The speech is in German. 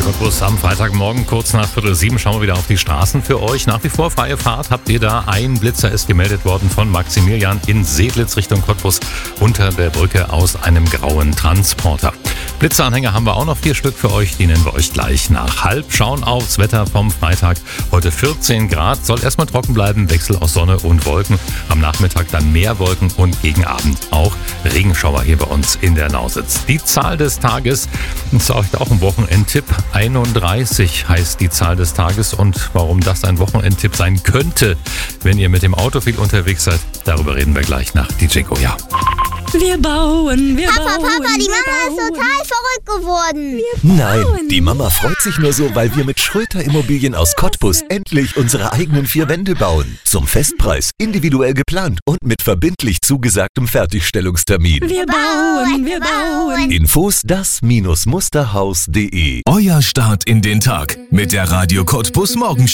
Cottbus am Freitagmorgen, kurz nach 6:45 schauen wir wieder auf die Straßen für euch. Nach wie vor freie Fahrt. Habt ihr da? Ein Blitzer ist gemeldet worden von Maximilian in Sedlitz Richtung Cottbus unter der Brücke aus einem grauen Transporter. Blitzeranhänger haben wir auch noch 4 Stück für euch, die nennen wir euch gleich nach halb. Schauen aufs Wetter vom Freitag. Heute 14 Grad, soll erstmal trocken bleiben, Wechsel aus Sonne und Wolken. Am Nachmittag dann mehr Wolken und gegen Abend auch Regenschauer hier bei uns in der Lausitz. Die Zahl des Tages, das ist auch ein Wochenendtipp, 31 heißt die Zahl des Tages. Und warum das ein Wochenendtipp sein könnte, wenn ihr mit dem Auto viel unterwegs seid, darüber reden wir gleich nach DJ Goya. Wir bauen. Papa, die Mama ist total verrückt geworden. Nein, die Mama freut sich nur so, weil wir mit Schröter Immobilien aus Cottbus endlich unsere eigenen 4 Wände bauen. Zum Festpreis, individuell geplant und mit verbindlich zugesagtem Fertigstellungstermin. Wir bauen. Infos das-musterhaus.de. Euer Start in den Tag mit der Radio Cottbus Morgenshow.